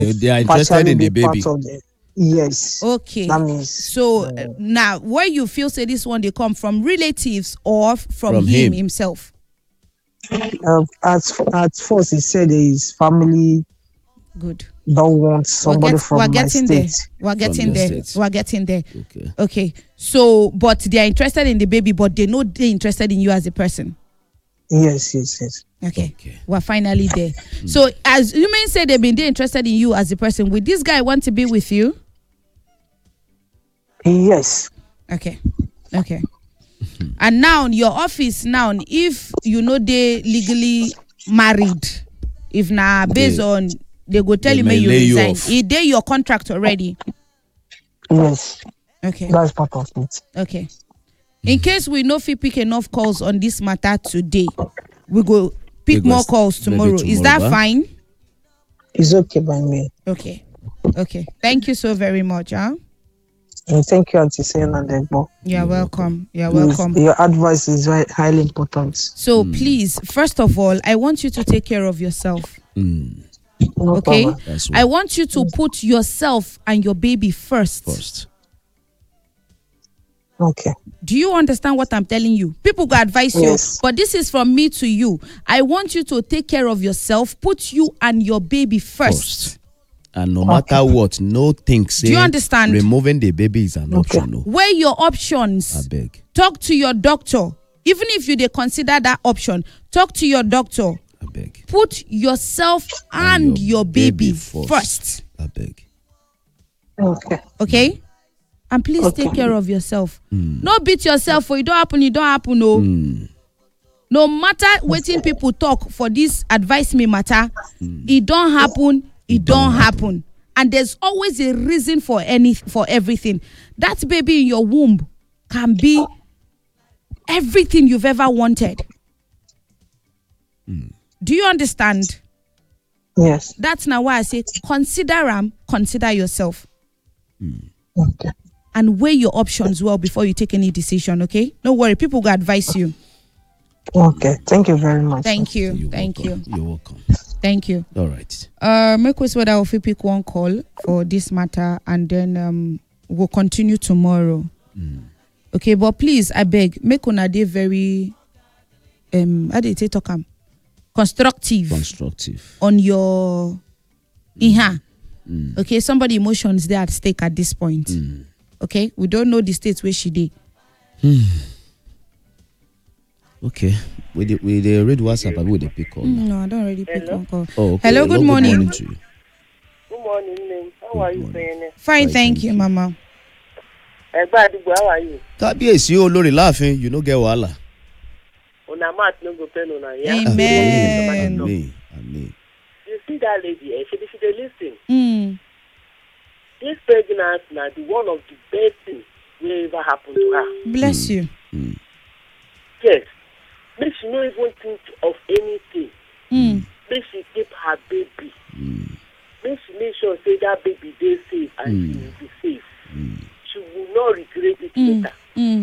They are interested in the baby. Yes. Okay. That means. So now, where you feel say this one they come from relatives or from him himself? At first, he said his family. Good. Don't want somebody from my state. We're getting there. Okay. So, but they are interested in the baby, but they know they're interested in you as a person. Yes. Okay. We're finally there. So, as you may say, they've been interested in you as a person. Would this guy want to be with you? Yes. Okay. And now your office now, if you know they legally married, if now based on they go tell you may you resign. Is there your contract already? Yes. Okay. That's part of it. Okay. In case we know if we pick enough calls on this matter today, we go pick more calls tomorrow. Is that fine? It's okay by me. Okay. Thank you so very much, huh? And thank you, Auntie Sena Degbo. You're welcome. Your advice is highly important. So please, first of all, I want you to take care of yourself. No okay? problem. I want you to put yourself and your baby first. Okay. Do you understand what I'm telling you? People go advise you, but this is from me to you. I want you to take care of yourself, put you and your baby first. And no matter what, no things. Do you understand? Removing the baby is an option. No. Weigh your options. I beg. Talk to your doctor. Even if you consider that option, talk to your doctor. I beg. Put yourself and your baby first. I beg. Okay? And please take care of yourself. No beat yourself for it don't happen, no. No matter waiting people talk for this advice me matter, it don't happen. It don't happen. And there's always a reason for everything. That baby in your womb can be everything you've ever wanted. Do you understand? Yes. That's now why I say consider yourself. Okay. And weigh your options well before you take any decision, okay? Don't worry, people will advise you. Okay. Thank you very much. Thank you. You're welcome. Thank you. All right. Make us whether I'll pick one call for this matter and then we'll continue tomorrow. Okay, but please, I beg, make una dey very how do you say talk constructive on your okay, somebody emotions there at stake at this point. Okay, we don't know the state where she did. Okay, we read WhatsApp and we dey pick call. No, I don't already pick one call. Oh, okay. Hello, good morning. Good morning to you. Good morning, ma'am. How are you saying? Fine, thank you, Mama. How are you? Kábíyèsí olórí láàfin, you no get wahala. Una mat no go pen una. Amen. Amen. You see that lady, she dey listen. This pregnancy na the one of the best things wey ever happened to her. Bless you. Yes. Make she no even think of anything. Make she keep her baby. Make she make sure say that baby dey safe and she will be safe. She will not regret it later.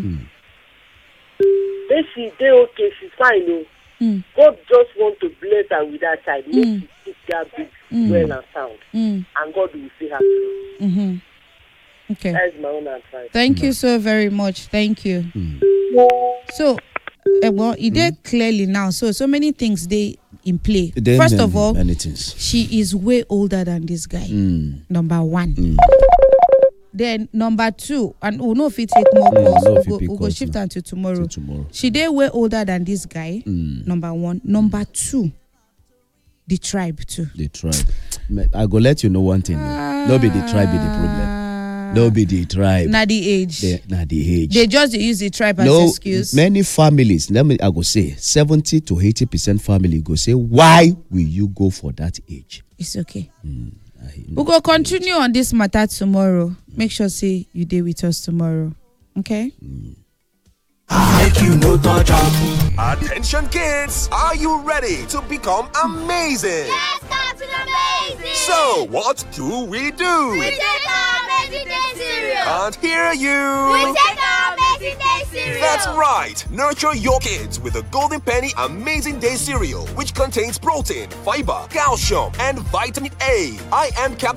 Make she dey okay, she's fine. No. God just want to bless her with that child. Make she keep that baby well and sound. And God will see her through. Okay. That is my own advice. Thank you so very much. Thank you. So, well, it did clearly now. So many things they in play. First of all, she is way older than this guy. Number one. Then number two, and we'll know if it take more calls. We'll go shift until tomorrow. She did way older than this guy. Number one. Number two, the tribe too. The tribe. I go let you know one thing. No be the tribe be the problem. No be the tribe. Not the age. Not the age. They just use the tribe as excuse. Many families, I go say 70 to 80% family go say, why will you go for that age? It's okay. We'll go continue on this matter tomorrow. Make sure say you stay with us tomorrow. Okay? Make you no touch up. Attention kids, are you ready to become amazing? Yes, Captain Amazing! So, what do? We take our Amazing Day cereal! Can't hear you! We take our Amazing Amazing Day cereal. That's right. Nurture your kids with the Golden Penny Amazing Day cereal, which contains protein, fiber, calcium, and vitamin A. I am Captain